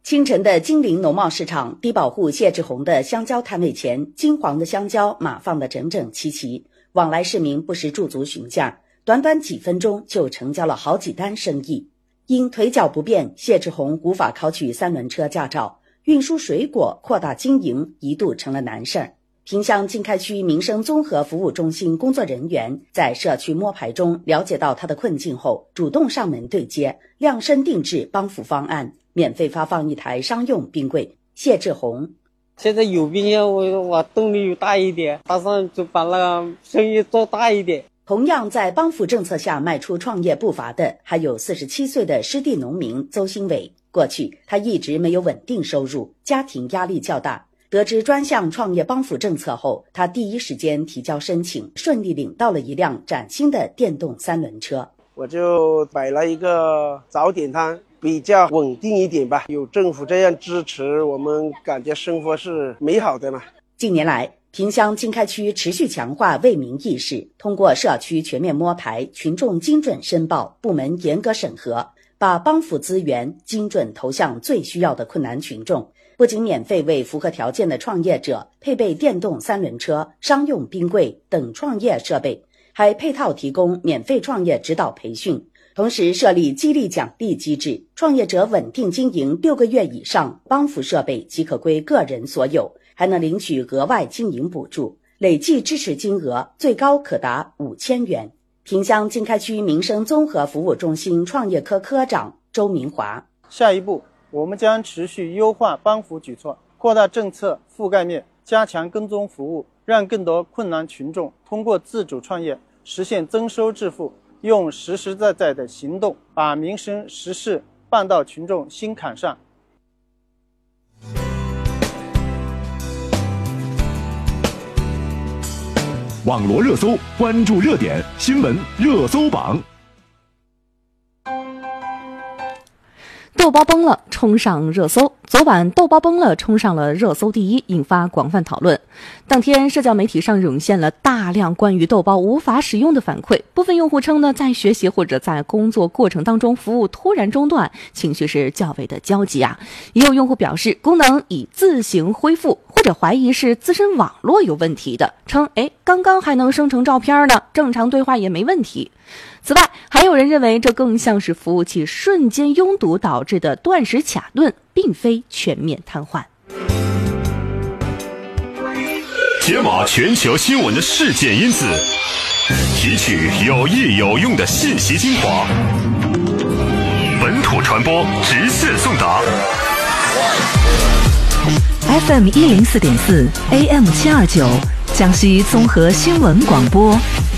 清晨的金陵农贸市场，低保户谢志红的香蕉摊位前，金黄的香蕉码放得整整齐齐，往来市民不时驻足询价，短短几分钟就成交了好几单生意。因腿脚不便，谢志红无法考取三轮车驾照，运输水果扩大经营一度成了难事儿。萍乡经开区民生综合服务中心工作人员在社区摸排中了解到他的困境后，主动上门对接，量身定制帮扶方案，免费发放一台商用冰柜。谢志红： 现在有冰箱，我动力又大一点，打算就把那个生意做大一点。 同样在帮扶政策下迈出创业步伐的，还有47岁的湿地农民邹新伟。过去他一直没有稳定收入，家庭压力较大。得知专项创业帮扶政策后，他第一时间提交申请，顺利领到了一辆崭新的电动三轮车。 我就摆了一个早点摊，比较稳定一点吧。有政府这样支持，我们感觉生活是美好的嘛。 近年来，萍乡经开区持续强化为民意识，通过社区全面摸排、群众精准申报、部门严格审核，把帮扶资源精准投向最需要的困难群众。不仅免费为符合条件的创业者配备电动三轮车、商用冰柜等创业设备，还配套提供免费创业指导培训，同时设立激励奖励机制，创业者稳定经营6个月以上，帮扶设备即可归个人所有，还能领取额外经营补助，累计支持金额最高可达5000元。萍乡经开区民生综合服务中心创业科科长周明华： 下一步，我们将持续优化帮扶举措，扩大政策覆盖面，加强跟踪服务，让更多困难群众通过自主创业实现增收致富，用实实在在的行动把民生实事办到群众心坎上。 网罗热搜，关注热点新闻热搜榜。 豆包崩了，冲上热搜。昨晚豆包崩了冲上了热搜第一，引发广泛讨论。当天社交媒体上涌现了大量关于豆包无法使用的反馈，部分用户称呢，在学习或者在工作过程当中服务突然中断，情绪是较为的焦急啊。也有用户表示功能已自行恢复，或者怀疑是自身网络有问题的，称刚刚还能生成照片呢，正常对话也没问题。此外，还有人认为这更像是服务器瞬间拥堵导致的断时卡顿，并非全面瘫痪。 解码全球新闻的事件因子，提取有益有用的信息精华，本土传播，直线送达。 FM 104.4 AM 729，江西综合新闻广播，